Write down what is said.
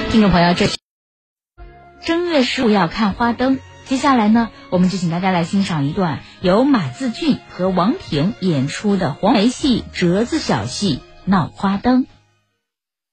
听众朋友，这是正月15要看花灯。接下来呢，我们就请大家来欣赏一段由马自俊和王婷演出的黄梅戏折子小戏《闹花灯》。